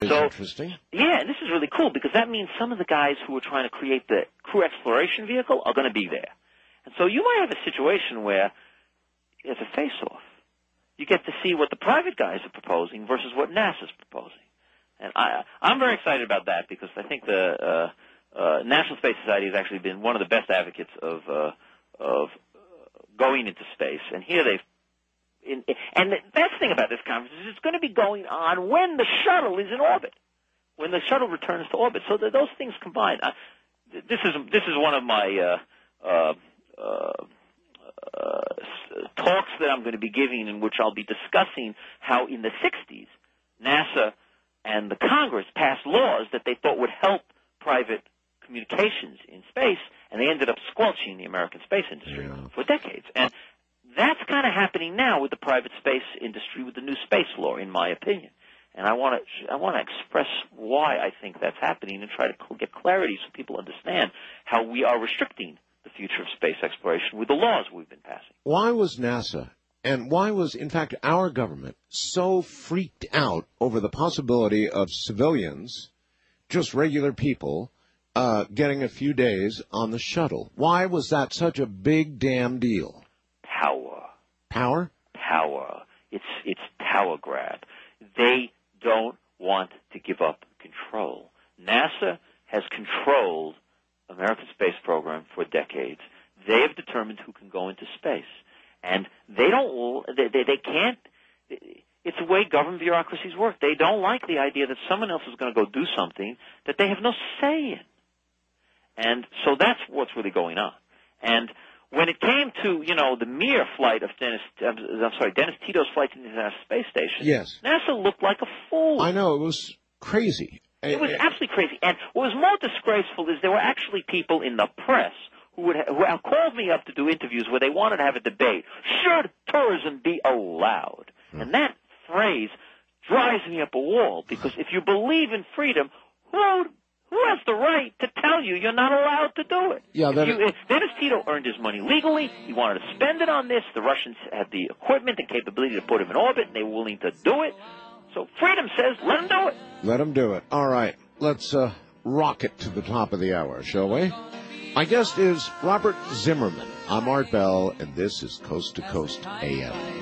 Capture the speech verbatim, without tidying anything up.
So, interesting. Yeah, and this is really cool because that means some of the guys who are trying to create the crew exploration vehicle are going to be there. And so you might have a situation where there's a face-off. You get to see what the private guys are proposing versus what NASA's proposing. And I, I'm very excited about that because I think the uh, uh, National Space Society has actually been one of the best advocates of uh, of going into space. And here they've in, and the best thing about this conference is it's going to be going on when the shuttle is in orbit, when the shuttle returns to orbit. So that those things combine. Uh, this is this is one of my uh, uh, uh, uh, talks that I'm going to be giving in which I'll be discussing how in the sixties NASA and the Congress passed laws that they thought would help private communications in space, and they ended up squelching the American space industry yeah. for decades. And that's kind of happening now with the private space industry with the new space law, in my opinion. And I want to I want to express why I think that's happening and try to get clarity so people understand how we are restricting the future of space exploration with the laws we've been passing. Why was NASA and why was, in fact, our government so freaked out over the possibility of civilians, just regular people, uh, getting a few days on the shuttle? Why was that such a big damn deal? Power. Power? Power. It's it's power grab. They don't want to give up control. NASA has controlled American space program for decades. They have determined who can go into space. And they don't, they, they, they can't, it's the way government bureaucracies work. They don't like the idea that someone else is going to go do something that they have no say in. And so that's what's really going on. And when it came to, you know, the mere flight of Dennis, I'm sorry, Dennis Tito's flight to the International Space Station, yes. NASA looked like a fool. I know, it was crazy. It was absolutely crazy. And what was more disgraceful is there were actually people in the press who would ha- who called me up to do interviews where they wanted to have a debate. Should tourism be allowed? Hmm. And that phrase drives me up a wall because if you believe in freedom, who who has the right to tell you you're not allowed to do it? Yeah, that you, if Dennis Tito earned his money legally. He wanted to spend it on this. The Russians had the equipment and capability to put him in orbit, and they were willing to do it. So freedom says, let him do it. Let him do it. All right. Let's uh, rocket to the top of the hour, shall we? My guest is Robert Zimmerman. I'm Art Bell, and this is Coast to Coast A M.